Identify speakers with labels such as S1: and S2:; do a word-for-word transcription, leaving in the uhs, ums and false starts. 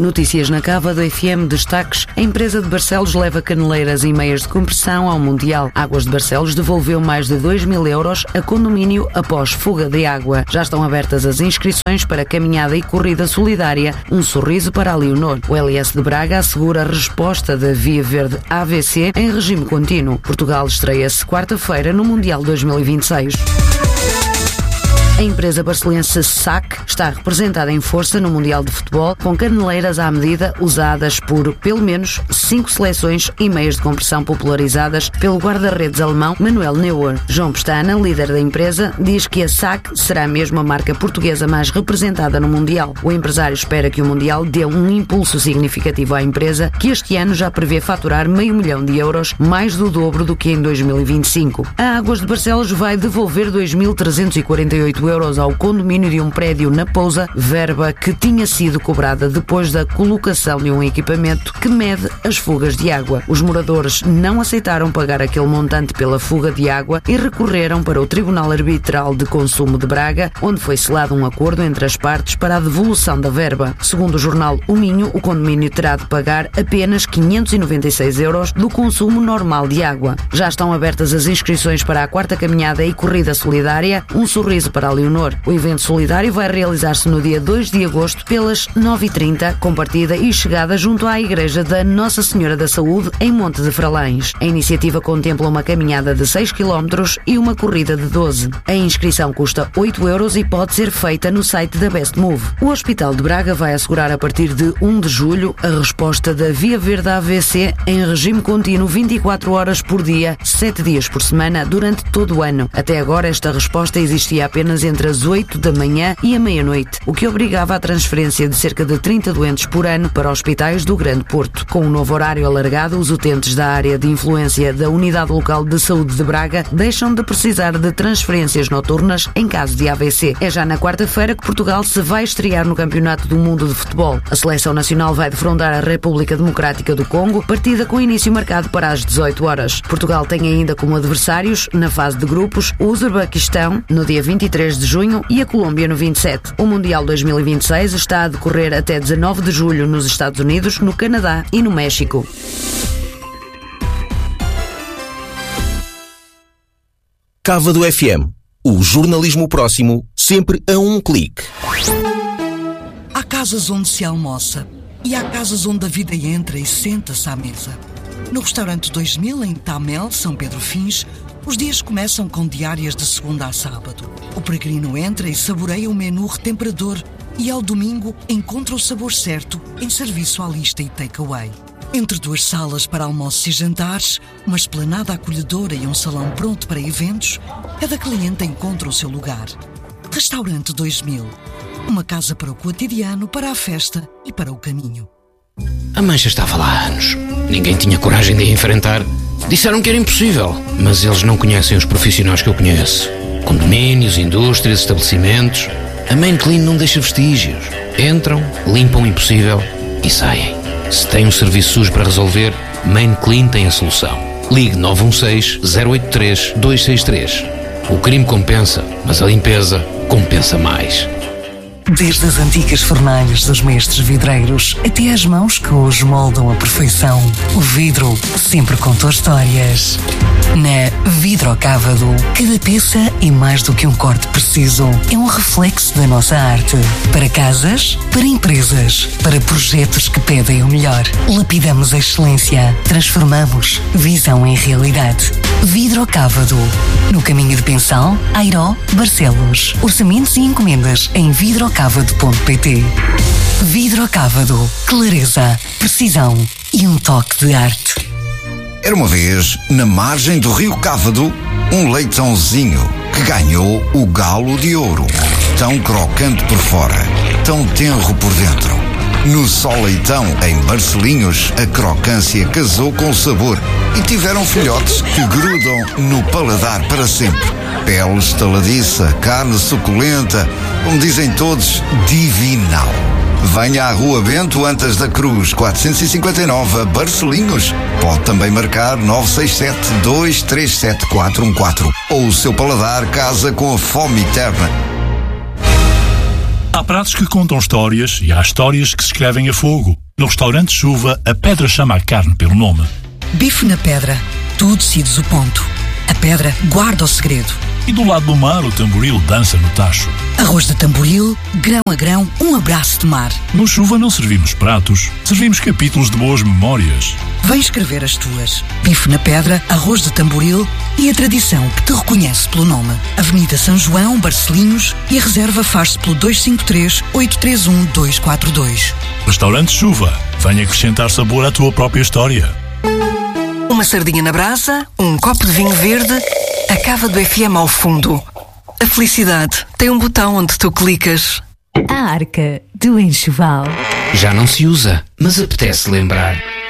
S1: Notícias na Cava do F M, destaques. A empresa de Barcelos leva caneleiras e meias de compressão ao Mundial. Águas de Barcelos devolveu mais de dois mil euros a condomínio após fuga de água. Já estão abertas as inscrições para caminhada e corrida solidária Um Sorriso para a Leonor. O L S de Braga assegura a resposta da Via Verde A V C em regime contínuo. Portugal estreia-se quarta-feira no Mundial dois mil e vinte e seis. A empresa barcelense S A C está representada em força no Mundial de Futebol, com caneleiras à medida usadas por pelo menos cinco seleções e meias de compressão popularizadas pelo guarda-redes alemão Manuel Neuer. João Pestana, líder da empresa, diz que a S A C será mesmo a marca portuguesa mais representada no Mundial. O empresário espera que o Mundial dê um impulso significativo à empresa, que este ano já prevê faturar meio milhão de euros, mais do dobro do que em dois mil e vinte e cinco. A Águas de Barcelos vai devolver dois mil trezentos e quarenta e oito euros ao condomínio de um prédio na Pousa, verba que tinha sido cobrada depois da colocação de um equipamento que mede as fugas de água. Os moradores não aceitaram pagar aquele montante pela fuga de água e recorreram para o Tribunal Arbitral de Consumo de Braga, onde foi selado um acordo entre as partes para a devolução da verba. Segundo o jornal O Minho, o condomínio terá de pagar apenas quinhentos e noventa e seis euros do consumo normal de água. Já estão abertas as inscrições para a quarta caminhada e corrida solidária Um Sorriso para a Leonor. O evento solidário vai realizar-se no dia dois de agosto pelas nove e trinta, com partida e chegada junto à Igreja da Nossa Senhora da Saúde, em Monte de Fralães. A iniciativa contempla uma caminhada de seis quilómetros e uma corrida de doze. A inscrição custa oito euros e pode ser feita no site da Best Move. O Hospital de Braga vai assegurar a partir de um de julho a resposta da Via Verde A V C em regime contínuo vinte e quatro horas por dia, sete dias por semana, durante todo o ano. Até agora, esta resposta existia apenas entre as oito da manhã e a meia-noite, o que obrigava à transferência de cerca de trinta doentes por ano para hospitais do Grande Porto. Com o novo horário alargado, os utentes da área de influência da Unidade Local de Saúde de Braga deixam de precisar de transferências noturnas em caso de A V C. É já na quarta-feira que Portugal se vai estrear no Campeonato do Mundo de Futebol. A seleção nacional vai defrontar a República Democrática do Congo, partida com início marcado para as dezoito horas. Portugal tem ainda como adversários, na fase de grupos, o Uzbequistão, no dia vinte e três de junho, e a Colômbia no vinte e sete. O Mundial dois mil e vinte e seis está a decorrer até dezanove de julho nos Estados Unidos, no Canadá e no México.
S2: Cava do F M. O jornalismo próximo, sempre a um clique.
S3: Há casas onde se almoça e há casas onde a vida entra e senta-se à mesa. No restaurante dois mil, em Tamel, São Pedro Fins, os dias começam com diárias de segunda a sábado. O peregrino entra e saboreia o menu retemperador e ao domingo encontra o sabor certo em serviço à lista e takeaway. Entre duas salas para almoços e jantares, uma esplanada acolhedora e um salão pronto para eventos, cada cliente encontra o seu lugar. Restaurante dois mil. Uma casa para o cotidiano, para a festa e para o caminho.
S4: A mancha estava lá há anos. Ninguém tinha coragem de a enfrentar. Disseram que era impossível, mas eles não conhecem os profissionais que eu conheço. Condomínios, indústrias, estabelecimentos. A Main Clean não deixa vestígios. Entram, limpam o impossível e saem. Se tem um serviço sujo para resolver, Main Clean tem a solução. Ligue nove um seis, zero oito três, dois seis três. O crime compensa, mas a limpeza compensa mais.
S3: Desde as antigas fornalhas dos mestres vidreiros até às mãos que hoje moldam a perfeição, o vidro sempre contou histórias. Na Vidrocávado, cada peça é mais do que um corte preciso. É um reflexo da nossa arte. Para casas, para empresas, para projetos que pedem o melhor. Lapidamos a excelência. Transformamos visão em realidade. Vidrocávado. No caminho de Pensão, Airó, Barcelos. Orçamentos e encomendas em vidrocávado ponto pt. Vidrocávado. Clareza, precisão e um toque de arte.
S5: Era uma vez, na margem do rio Cávado, um leitãozinho que ganhou o galo de ouro. Tão crocante por fora, tão tenro por dentro. No Só Leitão, em Barcelinhos, a crocância casou com o sabor e tiveram filhotes que grudam no paladar para sempre. Pele estaladiça, carne suculenta, como dizem todos, divinal. Venha à Rua Bento Antas da Cruz, quatrocentos e cinquenta e nove, a Barcelinhos. Pode também marcar nove seis sete, dois três sete, quatro um quatro. Ou o seu paladar casa com a fome eterna.
S6: Há pratos que contam histórias e há histórias que se escrevem a fogo. No restaurante Chuva, a pedra chama a carne pelo nome.
S3: Bife na pedra. Tu decides o ponto. A pedra guarda o segredo.
S6: E do lado do mar, o tamboril dança no tacho.
S3: Arroz de tamboril, grão a grão, um abraço de mar.
S6: No Chuva não servimos pratos, servimos capítulos de boas memórias.
S3: Vem escrever as tuas. Bife na pedra, arroz de tamboril e a tradição que te reconhece pelo nome. Avenida São João, Barcelinhos, e a reserva faz-se pelo dois cinco três, oito três um, dois quatro dois.
S6: Restaurante Chuva, venha acrescentar sabor à tua própria história.
S3: Uma sardinha na brasa, um copo de vinho verde, a Cava do F M ao fundo. A felicidade tem um botão onde tu clicas.
S7: A Arca do Enxoval.
S4: Já não se usa, mas apetece lembrar.